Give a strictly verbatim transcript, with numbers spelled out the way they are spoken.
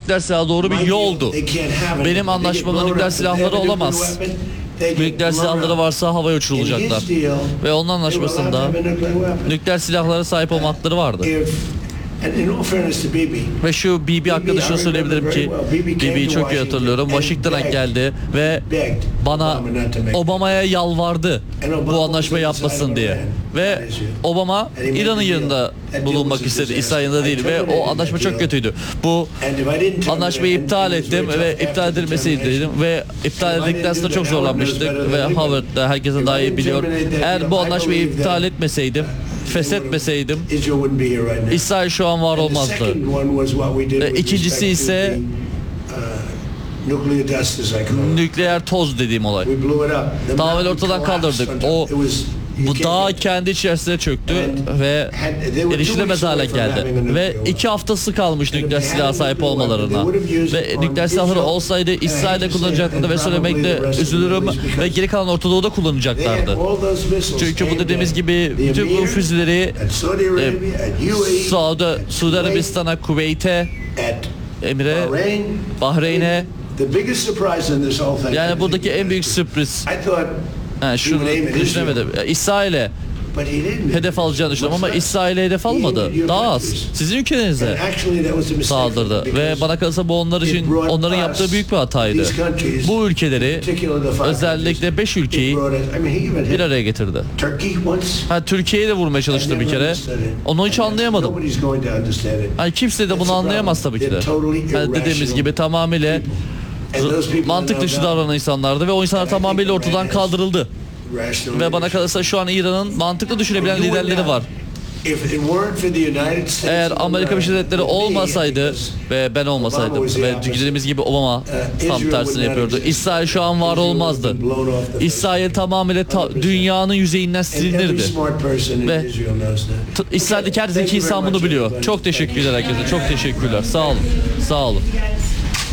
nükleer silaha doğru bir yoldu. Benim anlaşmamda nükleer silahları olamaz. Nükleer silahları varsa havaya uçurulacaklar. Ve onun anlaşmasında nükleer silahlara sahip olma hakları vardı. Ve şu B B arkadaşına söyleyebilirim ki B B'yi çok iyi hatırlıyorum. Washington'a geldi ve bana Obama'ya yalvardı bu anlaşmayı yapmasın diye. Ve Obama İran'ın yanında bulunmak istedi, İsrail yanında değil ve o anlaşma çok kötüydü. Bu anlaşmayı iptal ettim ve iptal edilmesiydi dedim ve iptal edildikten sonra çok zorlanmıştık ve Howard'da herkesin daha iyi biliyor. Eğer bu anlaşmayı iptal etmeseydim, feshetmeseydim İsrail şu an var olmazdı. Ve ikincisi ise nükleer toz dediğim olay. Tamamen ortadan kaldırdık. O bu dağ kendi içerisine çöktü ve erişilemez hale geldi. Ve iki haftası kalmış nükleer silaha sahip olmalarına. Ve nükleer silahları olsaydı İsrail'de kullanacaklardı ve söylemekte üzülürüm ve geri kalan Orta Doğu'da kullanacaklardı. Çünkü bu dediğimiz gibi bütün bu füzeleri e, Suudi, Suudi Arabistan'a, Kuveyt'e, Emre, Bahreyn'e, yani buradaki en büyük sürpriz. Ha, şunu düşünemedim. İsrail'e hedef alacağını düşünüyorum ama İsrail'e hedef almadı. Daha az. Sizin ülkenize saldırdı. Ve bana kalırsa bu onlar için onların yaptığı büyük bir hataydı. Bu ülkeleri, özellikle beş ülkeyi bir araya getirdi. Ha, Türkiye'yi de vurmaya çalıştı bir kere. Onu hiç anlayamadım. Yani kimse de bunu anlayamaz tabii ki de. Yani dediğimiz gibi tamamıyla mantık dışı davranan insanlardı ve o insanlar tamamıyla ortadan kaldırıldı. Ve bana kalırsa şu an İran'ın mantıklı düşünebilen liderleri var. Eğer Amerika Birleşik Devletleri olmasaydı ve ben olmasaydım ve dediğimiz gibi Obama tam tersini yapıyordu, İsrail şu an var olmazdı. İsrail tamamıyla ta dünyanın yüzeyinden silinirdi. Ve İsrail'deki her zeki insan bunu biliyor. Çok teşekkürler herkese. Çok teşekkürler. Sağ olun. Sağ olun.